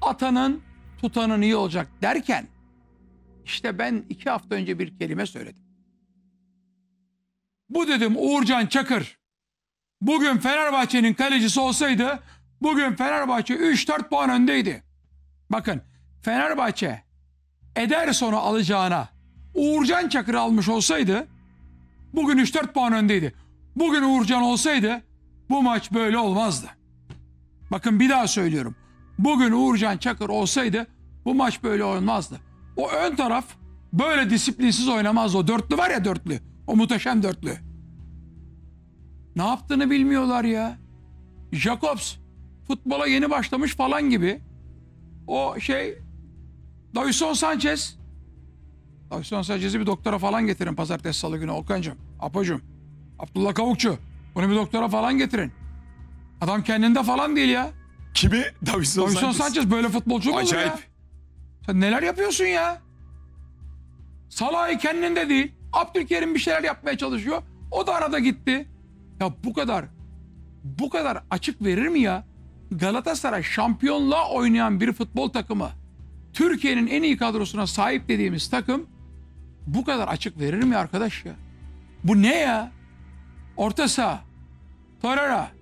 atanın tutanın iyi olacak derken işte ben 2 hafta önce bir kelime söyledim. Bu dedim Uğurcan Çakır bugün Fenerbahçe'nin kalecisi olsaydı bugün Fenerbahçe 3-4 puan öndeydi. Bakın Fenerbahçe Ederson'u alacağına Uğurcan Çakır almış olsaydı bugün 3-4 puan öndeydi. Bugün Uğurcan olsaydı bu maç böyle olmazdı. Bakın bir daha söylüyorum. Bugün Uğurcan Çakır olsaydı bu maç böyle olmazdı. O ön taraf böyle disiplinsiz oynamazdı. O dörtlü var ya, dörtlü. O muhteşem dörtlü. Ne yaptığını bilmiyorlar ya. Jacobs futbola yeni başlamış falan gibi. O Davinson Sanchez. Davinson Sanchez'i bir doktora falan getirin pazartesi salı günü Okan'cığım, Apo'cum. Abdullah Kavukçu. Bunu bir doktora falan getirin. Adam kendinde falan değil ya. Kimi? Davinson Sanchez böyle futbolcu mu olur acayip ya? Sen neler yapıyorsun ya? Salah'ı kendinde değil. Abdülkerim bir şeyler yapmaya çalışıyor. O da arada gitti. Ya bu kadar açık verir mi ya? Galatasaray şampiyonluğa oynayan bir futbol takımı, Türkiye'nin en iyi kadrosuna sahip dediğimiz takım bu kadar açık verir mi arkadaş ya? Bu ne ya? Orta saha. Torreira.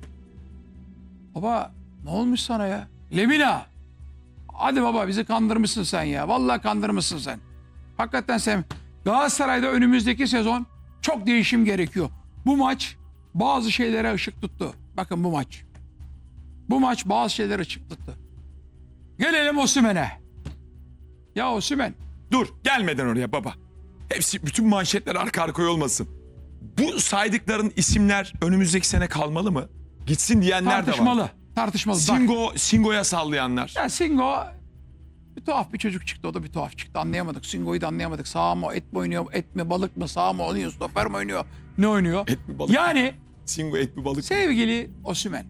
Baba ne olmuş sana ya? Lemina. Hadi baba bizi kandırmışsın sen ya. Vallahi kandırmışsın sen. Hakikaten sen Galatasaray'da önümüzdeki sezon çok değişim gerekiyor. Bu maç bazı şeylere ışık tuttu. Bakın bu maç. Bu maç bazı şeylere ışık tuttu. Gelelim Osimhen'e. Ya Osimhen. Dur, gelmeden oraya baba. Hepsi, bütün manşetler arka arkaya olmasın. Bu saydıkların isimler önümüzdeki sene kalmalı mı? Gitsin diyenler de var. Tartışmalı. Singo'ya sallayanlar. Ya Singo bir tuhaf bir çocuk çıktı. O da bir tuhaf çıktı. Anlayamadık. Singo'yu da anlayamadık. Sağ mı, et mi oynuyor, et mi, balık mı, sağ mı oynuyor, stoper mi oynuyor, ne oynuyor? Et mi, balık yani mı? Singo et mi, balık mı? Sevgili Osimhen.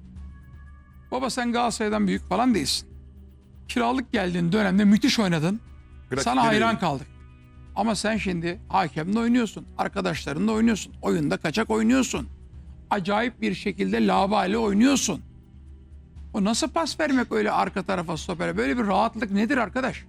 Baba sen Galatasaray'dan büyük falan değilsin. Kiralık geldiğin dönemde müthiş oynadın. Sana hayran kaldık. Ama sen şimdi hakemle oynuyorsun. Arkadaşlarınla oynuyorsun. Oyunda kaçak oynuyorsun. Acayip bir şekilde laubali oynuyorsun. O nasıl pas vermek öyle arka tarafa, stopere? Böyle bir rahatlık nedir arkadaş?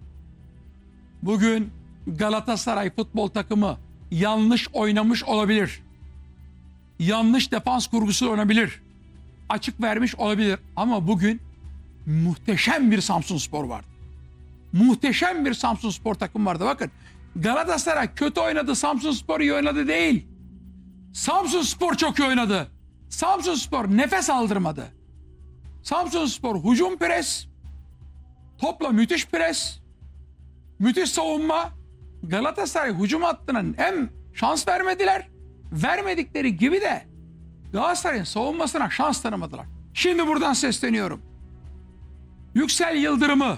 Bugün Galatasaray futbol takımı yanlış oynamış olabilir. Yanlış defans kurgusu oynayabilir. Açık vermiş olabilir. Ama bugün muhteşem bir Samsunspor vardı. Muhteşem bir Samsunspor takım vardı. Bakın Galatasaray kötü oynadı, Samsunspor iyi oynadı değil. Samsunspor çok iyi oynadı. Samsunspor nefes aldırmadı. Samsunspor hücum pres, topla müthiş pres, müthiş savunma. Galatasaray hücum hattına hem şans vermediler, vermedikleri gibi de Galatasaray'ın savunmasına şans tanımadılar. Şimdi buradan sesleniyorum. Yüksel Yıldırım'ı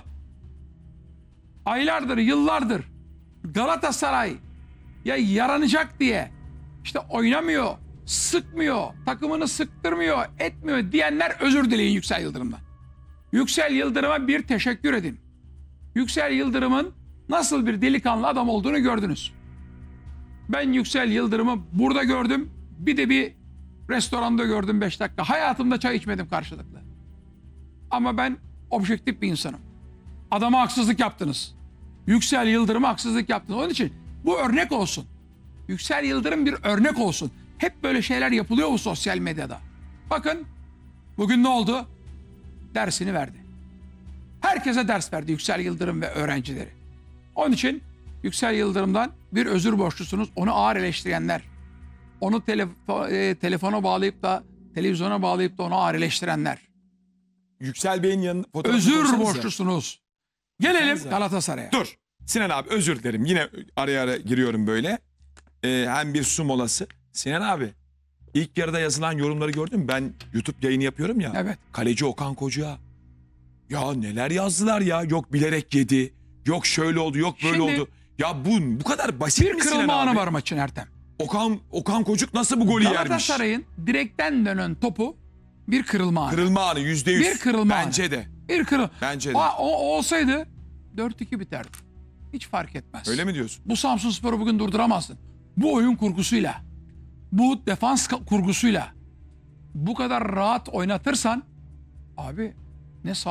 aylardır, yıllardır Galatasaray ya yaranacak diye işte oynamıyor, sıkmıyor, takımını sıktırmıyor, etmiyor diyenler özür dileyin Yüksel Yıldırım'dan. Yüksel Yıldırım'a bir teşekkür edin. Yüksel Yıldırım'ın nasıl bir delikanlı adam olduğunu gördünüz. Ben Yüksel Yıldırım'ı burada gördüm. Bir de bir restoranda gördüm 5 dakika. Hayatımda çay içmedim karşılıklı. Ama ben objektif bir insanım. Adama haksızlık yaptınız. Yüksel Yıldırım'a haksızlık yaptınız. Onun için bu örnek olsun. Yüksel Yıldırım bir örnek olsun. Hep böyle şeyler yapılıyor bu sosyal medyada. Bakın bugün ne oldu? Dersini verdi. Herkese ders verdi Yüksel Yıldırım ve öğrencileri. Onun için Yüksel Yıldırım'dan bir özür borçlusunuz. Onu ağır eleştirenler. Onu telefona bağlayıp da televizyona bağlayıp da onu ağır eleştirenler. Yüksel Bey'in yanında fotoğrafı Özür koysanıza. borçlusunuz. Gelelim Galatasaray'a. Dur. Sinan abi özür dilerim. Yine ara giriyorum böyle. Hem bir su molası. Sinan abi ilk yarıda yazılan yorumları gördün mü? Ben YouTube yayını yapıyorum ya. Evet. Kaleci Okan Koca. Ya neler yazdılar ya. Yok bilerek yedi. Yok şöyle oldu. Yok böyle Şimdi oldu. Ya bu kadar basit bir mi Sinan kırılma abi? anı var maçın Ertem. Okan Kocuk nasıl bu golü yermiş? Galatasaray'ın direkten dönen topu bir kırılma anı. Kırılma anı %100. Bir kırılma Bence anı. de. Bir kırılma. Bence de. O olsaydı 4-2 biterdi. Hiç fark etmez. Öyle mi diyorsun? Bu Samsunspor'u bugün durduramazsın. Bu oyun kurgusuyla, bu defans kurgusuyla bu kadar rahat oynatırsan abi ne